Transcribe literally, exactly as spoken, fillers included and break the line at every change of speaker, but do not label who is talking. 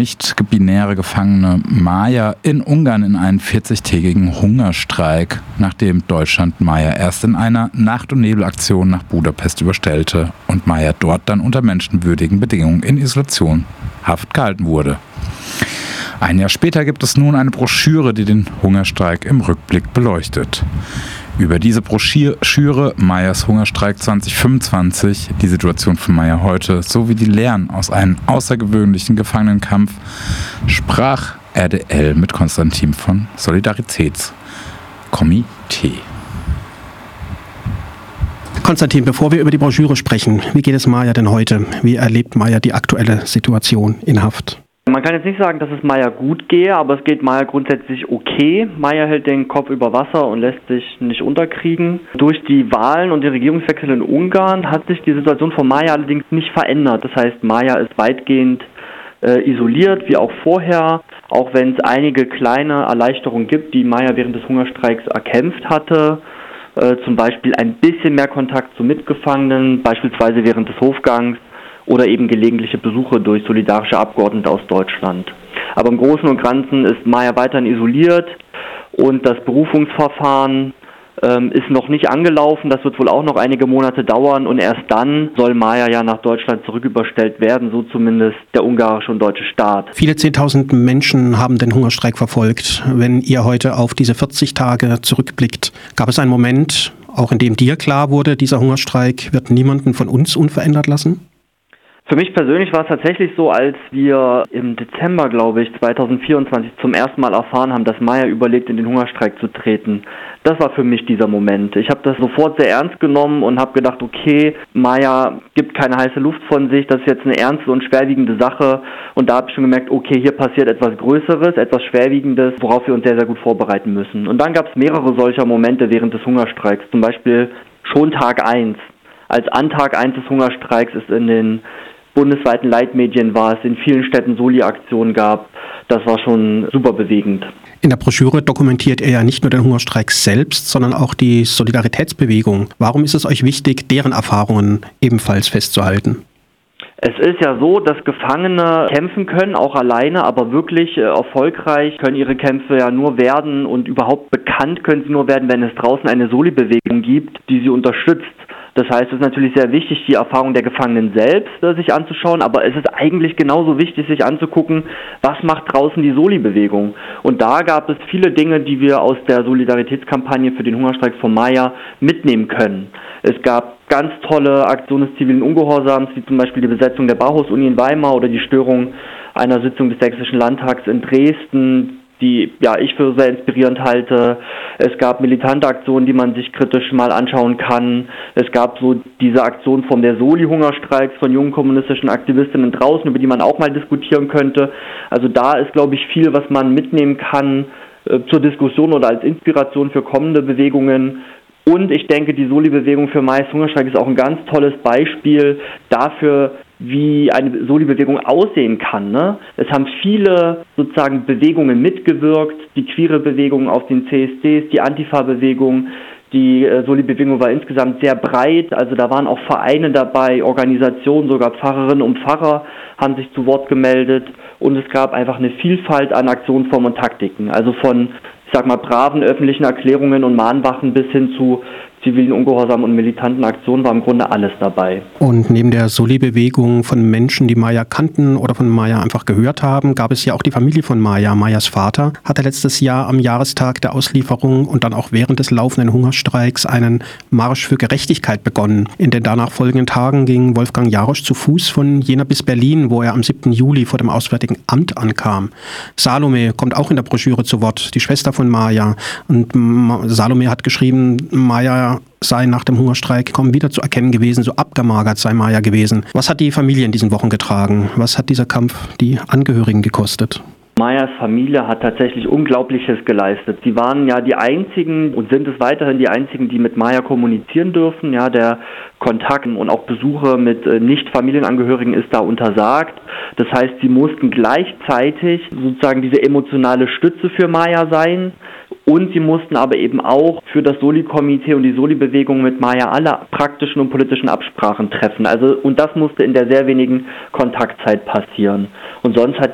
nicht-binäre Gefangene Maya in Ungarn in einen vierzigtägigen Hungerstreik, nachdem Deutschland Maya erst in einer Nacht- und Nebelaktion nach Budapest überstellte und Maya dort dann unter menschenwürdigen Bedingungen in Isolation Haft gehalten wurde. Ein Jahr später gibt es nun eine Broschüre, die den Hungerstreik im Rückblick beleuchtet. Über diese Broschüre Mayas Hungerstreik zwanzig fünfundzwanzig, die Situation von Maya heute sowie die Lehren aus einem außergewöhnlichen Gefangenenkampf sprach R D L mit Konstantin von Solidaritätskomitee.
Konstantin, bevor wir über die Broschüre sprechen, wie geht es Maya denn heute? Wie erlebt Maya die aktuelle Situation in Haft?
Man kann jetzt nicht sagen, dass es Maya gut gehe, aber es geht Maya grundsätzlich okay. Maya hält den Kopf über Wasser und lässt sich nicht unterkriegen. Durch die Wahlen und den Regierungswechsel in Ungarn hat sich die Situation von Maya allerdings nicht verändert. Das heißt, Maya ist weitgehend äh, isoliert, wie auch vorher, auch wenn es einige kleine Erleichterungen gibt, die Maya während des Hungerstreiks erkämpft hatte. Äh, zum Beispiel ein bisschen mehr Kontakt zu Mitgefangenen, beispielsweise während des Hofgangs, oder eben gelegentliche Besuche durch solidarische Abgeordnete aus Deutschland. Aber im Großen und Ganzen ist Maya weiterhin isoliert und das Berufungsverfahren ähm, ist noch nicht angelaufen. Das wird wohl auch noch einige Monate dauern und erst dann soll Maya ja nach Deutschland zurücküberstellt werden, so zumindest der ungarische und deutsche Staat.
Viele zehntausend Menschen haben den Hungerstreik verfolgt. Wenn ihr heute auf diese vierzig Tage zurückblickt, gab es einen Moment, auch in dem dir klar wurde, dieser Hungerstreik wird niemanden von uns unverändert lassen?
Für mich persönlich war es tatsächlich so, als wir im Dezember, glaube ich, zwanzig vierundzwanzig zum ersten Mal erfahren haben, dass Maya überlegt, in den Hungerstreik zu treten. Das war für mich dieser Moment. Ich habe das sofort sehr ernst genommen und habe gedacht, okay, Maya gibt keine heiße Luft von sich, das ist jetzt eine ernste und schwerwiegende Sache. Und da habe ich schon gemerkt, okay, hier passiert etwas Größeres, etwas Schwerwiegendes, worauf wir uns sehr, sehr gut vorbereiten müssen. Und dann gab es mehrere solcher Momente während des Hungerstreiks, zum Beispiel schon Tag eins. Als an Tag eins des Hungerstreiks ist in den bundesweiten Leitmedien war, es in vielen Städten Soli-Aktionen gab. Das war schon super bewegend.
In der Broschüre dokumentiert ihr ja nicht nur den Hungerstreik selbst, sondern auch die Solidaritätsbewegung. Warum ist es euch wichtig, deren Erfahrungen ebenfalls festzuhalten?
Es ist ja so, dass Gefangene kämpfen können, auch alleine, aber wirklich äh, erfolgreich können ihre Kämpfe ja nur werden und überhaupt bekannt können sie nur werden, wenn es draußen eine Soli-Bewegung gibt, die sie unterstützt. Das heißt, es ist natürlich sehr wichtig, die Erfahrung der Gefangenen selbst äh, sich anzuschauen, aber es ist eigentlich genauso wichtig, sich anzugucken, was macht draußen die Soli-Bewegung. Und da gab es viele Dinge, die wir aus der Solidaritätskampagne für den Hungerstreik von Maya mitnehmen können. Es gab ganz tolle Aktionen des zivilen Ungehorsams, wie zum Beispiel die Besetzung der Bauhaus-Uni in Weimar oder die Störung einer Sitzung des Sächsischen Landtags in Dresden, die ja ich für sehr inspirierend halte. Es gab militante Aktionen, die man sich kritisch mal anschauen kann. Es gab so diese Aktion von der Soli-Hungerstreiks von jungen kommunistischen Aktivistinnen draußen, über die man auch mal diskutieren könnte. Also da ist, glaube ich, viel, was man mitnehmen kann äh, zur Diskussion oder als Inspiration für kommende Bewegungen. Und ich denke, die Soli-Bewegung für Mayas Hungerstreik ist auch ein ganz tolles Beispiel dafür, wie eine Soli-Bewegung aussehen kann. Ne? Es haben viele sozusagen Bewegungen mitgewirkt, die queere Bewegung auf den C S Ds, die Antifa-Bewegung, die äh, Soli-Bewegung war insgesamt sehr breit, also da waren auch Vereine dabei, Organisationen, sogar Pfarrerinnen und Pfarrer haben sich zu Wort gemeldet und es gab einfach eine Vielfalt an Aktionsformen und Taktiken, also von, ich sag mal, braven öffentlichen Erklärungen und Mahnwachen bis hin zu zivilen Ungehorsam und militanten Aktionen war im Grunde alles dabei.
Und neben der Soli-Bewegung von Menschen, die Maya kannten oder von Maya einfach gehört haben, gab es ja auch die Familie von Maya. Mayas Vater hatte letztes Jahr am Jahrestag der Auslieferung und dann auch während des laufenden Hungerstreiks einen Marsch für Gerechtigkeit begonnen. In den danach folgenden Tagen ging Wolfgang Jarosch zu Fuß von Jena bis Berlin, wo er am siebten Juli vor dem Auswärtigen Amt ankam. Salome kommt auch in der Broschüre zu Wort, die Schwester von Maya. Und Salome hat geschrieben, Maya sei nach dem Hungerstreik kaum wieder zu erkennen gewesen, so abgemagert sei Maya gewesen. Was hat die Familie in diesen Wochen getragen? Was hat dieser Kampf die Angehörigen gekostet?
Mayas Familie hat tatsächlich Unglaubliches geleistet. Sie waren ja die einzigen und sind es weiterhin die einzigen, die mit Maya kommunizieren dürfen. Ja, der Kontakt und auch Besuche mit äh, Nicht-Familienangehörigen ist da untersagt. Das heißt, sie mussten gleichzeitig sozusagen diese emotionale Stütze für Maya sein. Und sie mussten aber eben auch für das Soli-Komitee und die Soli-Bewegung mit Maya alle praktischen und politischen Absprachen treffen. Also, und das musste in der sehr wenigen Kontaktzeit passieren. Und sonst hat